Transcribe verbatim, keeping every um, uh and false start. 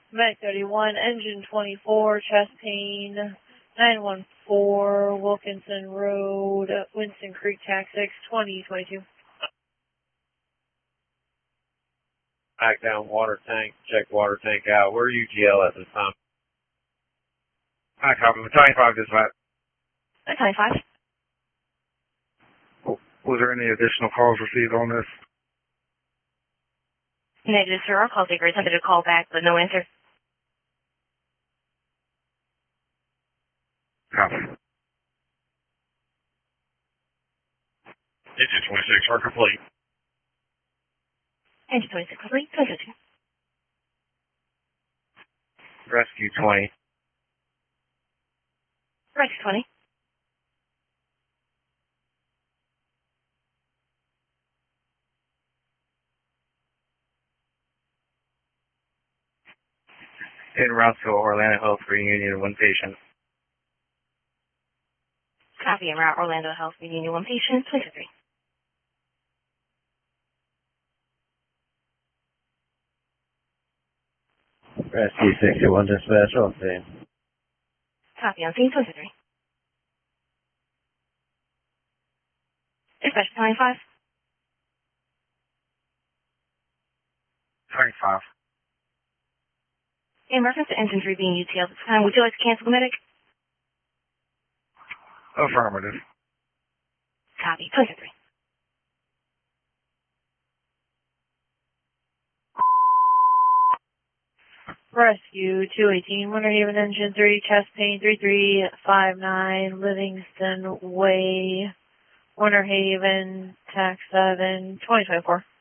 Medic thirty-one, engine twenty-four, chest pain, nine one four, Wilkinson Road, Winston Creek, tax six, twenty twenty-two. Back down water tank, check water tank out. Where are you G L at this time? Hi, copy. twenty-five dispatch. twenty-five. Was there any additional calls received on this? Negative, sir. Our call taker attempted to call back, but no answer. Copy. Engine twenty-six, are complete. Engine twenty-six, complete. twenty-two. Rescue twenty. Rescue twenty. En route to Orlando Health Reunion, one patient. Copy, en route Orlando Health Reunion, one patient, twenty-three. Rescue sixty-one, dispatch, on scene. Copy, on scene, twenty-three. Dispatch twenty-five. twenty-five. In reference to engine three being U T L at this time, would you like to cancel the medic? Affirmative. Copy, twenty-three. Rescue two eighteen, Winter Haven engine three, chest pain three three five nine, Livingston Way, Winter Haven, tax seven, twenty twenty-four.